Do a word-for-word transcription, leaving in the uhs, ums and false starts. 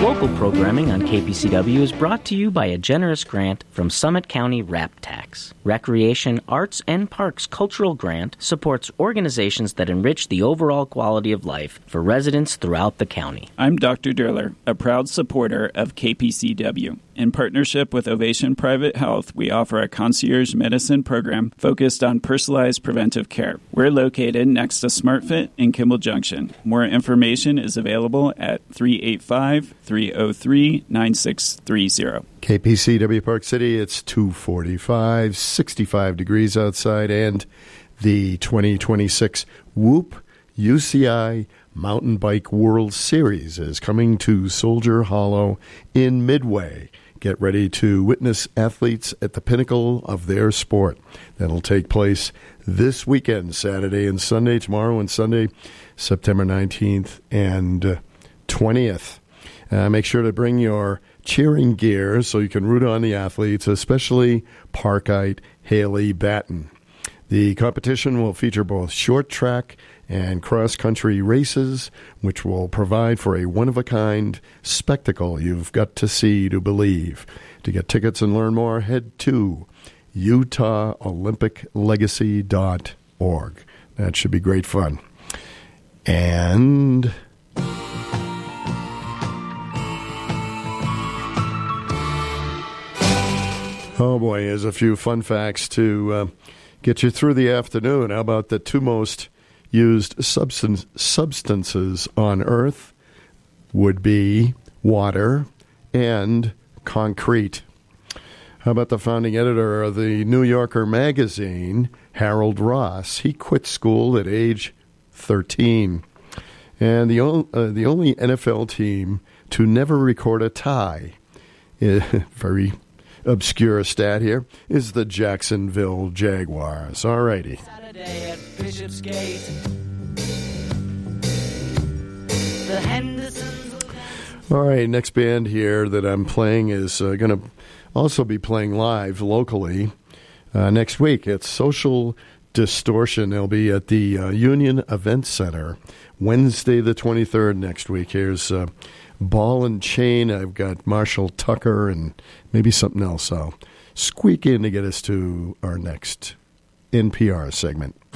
Local programming on K P C W is brought to you by a generous grant from Summit County RAP Tax. Recreation, Arts, and Parks Cultural Grant supports organizations that enrich the overall quality of life for residents throughout the county. I'm Doctor Durler, a proud supporter of K P C W. In partnership with Ovation Private Health, we offer a concierge medicine program focused on personalized preventive care. We're located next to SmartFit in Kimball Junction. More information is available at three eight five, three oh three, nine six three oh. K P C W Park City, it's two forty-five, sixty-five degrees outside, and the twenty twenty-six Whoop U C I Mountain Bike World Series is coming to Soldier Hollow in Midway. Get ready to witness athletes at the pinnacle of their sport. That'll take place this weekend, Saturday and Sunday, tomorrow and Sunday, September nineteenth and twentieth. Uh, make sure to bring your cheering gear so you can root on the athletes, especially Parkite Haley Batten. The competition will feature both short track and cross-country races, which will provide for a one-of-a-kind spectacle you've got to see to believe. To get tickets and learn more, head to utah olympic legacy dot org. That should be great fun. And oh boy, here's a few fun facts to uh, get you through the afternoon. How about the two most used substance, substances on Earth would be water and concrete. How about the founding editor of the New Yorker magazine, Harold Ross? He quit school at age thirteen. And the, o- uh, the only N F L team to never record a tie, very obscure stat here, is the Jacksonville Jaguars. All righty. Saturday at Bishopsgate. The Hendersons. All right, next band here that I'm playing is uh, going to also be playing live locally uh, next week. It's Social Distortion. They'll be at the uh, Union Event Center Wednesday the twenty-third next week. Here's uh, Ball and Chain. I've got Marshall Tucker and maybe something else. I'll squeak in to get us to our next N P R segment.